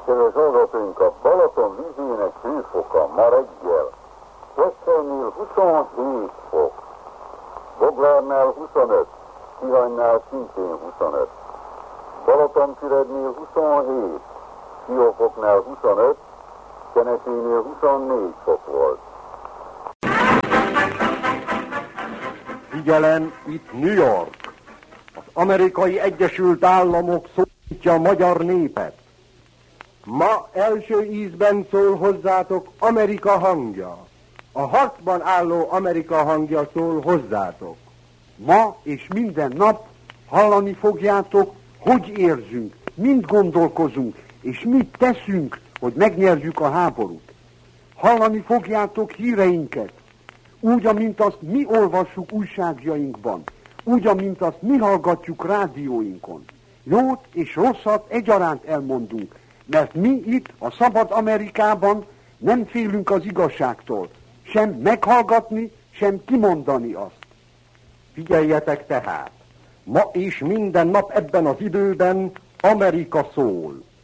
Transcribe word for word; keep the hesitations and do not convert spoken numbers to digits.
Kedves hallgatóink, a Balaton vízének hőfoka ma reggel Kesselnél huszonhét fok, Boglárnál huszonöt, Tihanynál szintén huszonöt, Balatonfürednél huszonhét, Siófoknál huszonöt, Kenesénél huszonnégy fok volt. Figyelem, itt New York. Az Amerikai Egyesült Államok szólítja a magyar népet. Ma első ízben szól hozzátok Amerika hangja. A harcban álló Amerika hangja szól hozzátok. Ma és minden nap hallani fogjátok, hogy érzünk, mind gondolkozunk, és mit teszünk, hogy megnyerjük a háborút. Hallani fogjátok híreinket, úgy, amint azt mi olvassuk újságjainkban, úgy, amint azt mi hallgatjuk rádióinkon. Jót és rosszat egyaránt elmondunk, mert mi itt, a szabad Amerikában nem félünk az igazságtól, sem meghallgatni, sem kimondani azt. Figyeljetek tehát, ma és minden nap ebben az időben Amerika szól.